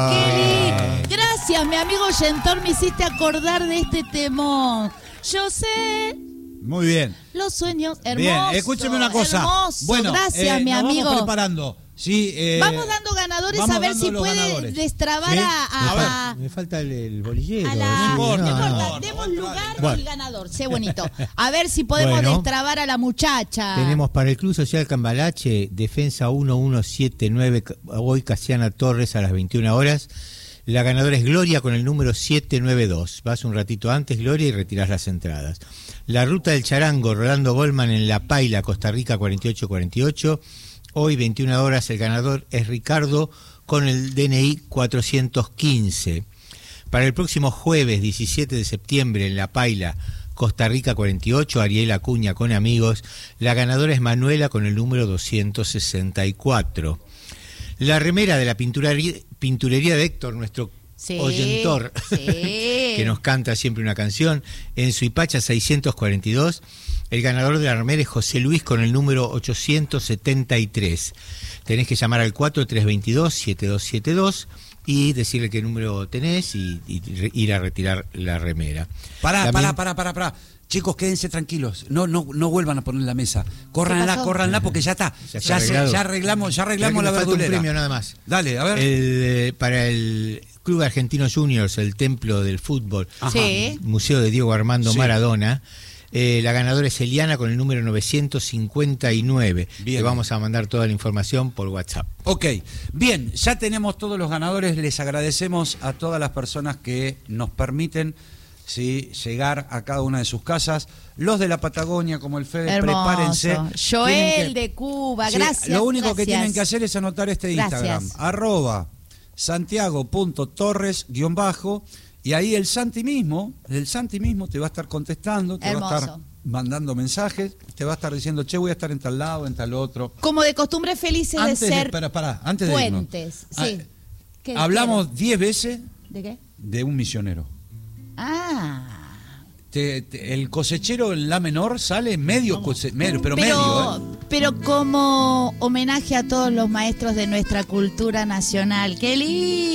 Gracias, mi amigo Yentor, me hiciste acordar de este temón. Yo sé. Muy bien. Los sueños hermosos. Bien, escúcheme una cosa. Hermoso. Bueno, gracias, mi amigo. Vamos preparando. Sí, vamos dando ganadores a ver si puede destrabar a me falta el bolillero. No importa. Demos lugar al ganador, sé bonito. A ver si podemos destrabar a la muchacha. Tenemos para el Club Social Cambalache, defensa 1179, hoy Casiana Torres a las 21 horas. La ganadora es Gloria con el número 792. Vas un ratito antes, Gloria, y retirás las entradas. La Ruta del Charango, Rolando Goldman en La Paila, Costa Rica 4848. Hoy, 21 horas, el ganador es Ricardo con el DNI 415. Para el próximo jueves, 17 de septiembre, en La Paila, Costa Rica 48, Ariel Acuña con amigos. La ganadora es Manuela con el número 264. La remera de la pinturería de Héctor, nuestro oyentor, que nos canta siempre una canción, en Suipacha 642. El ganador de la remera es José Luis con el número 873. Tenés que llamar al 4322-7272 y decirle qué número tenés y ir a retirar la remera. Pará. Chicos, quédense tranquilos. No vuelvan a poner la mesa. Córranla porque ya está. Ya arreglamos la verdulera. Un premio nada más. Dale, a ver. Para el Club Argentino Juniors, el Templo del Fútbol, Museo de Diego Armando Maradona. La ganadora es Eliana con el número 959. Bien. Le vamos a mandar toda la información por WhatsApp. Ok, bien, ya tenemos todos los ganadores. Les agradecemos a todas las personas que nos permiten llegar a cada una de sus casas. Los de la Patagonia, como el Fede, hermoso. Prepárense. Joel de Cuba, gracias. Lo único que tienen que hacer es anotar este Instagram, @santiago.torres_. Y ahí el Santi mismo te va a estar contestando, te va a estar mandando mensajes, te va a estar diciendo, che, voy a estar en tal lado, en tal otro. Como de costumbre, felices antes de ser antes puentes. De hablamos 10 veces ¿de qué? De un misionero. El cosechero en la menor sale medio, pero como homenaje a todos los maestros de nuestra cultura nacional. ¡Qué lindo!